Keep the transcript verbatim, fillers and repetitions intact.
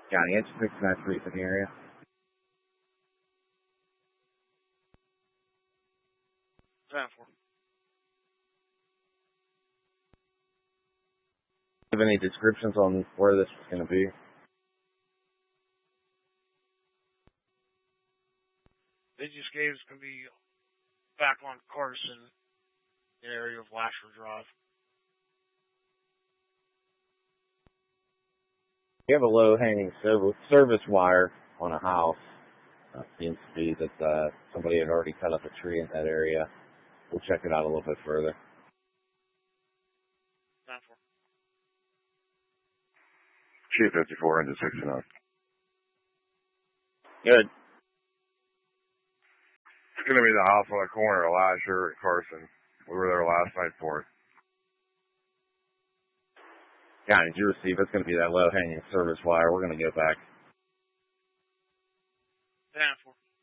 County, it's six nine three for the area. ten four. Have any descriptions on where this was going to be? They just gave it's going to be back on Carson, the area of Lasher Drive. You have a low-hanging service wire on a house. Uh, seems to be that uh, somebody had already cut up a tree in that area. We'll check it out a little bit further. ten four. Chief fifty-four, engine sixty-nine. Good. It's going to be the house on the corner of Lasher and Carson. We were there last night for it. County, did you receive? It's going to be that low-hanging service wire. We're going to go back. ten four.